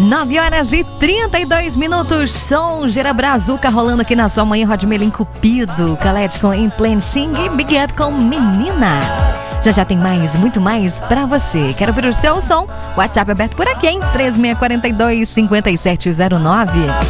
9h32, som Gira Brazuca rolando aqui na sua manhã. Rodmelim Cupido, Calete com In Plain Sing e Big Up com Menina. Já tem mais, muito mais pra você. Quero ver o seu som? WhatsApp aberto por aqui, hein? 3642-5709.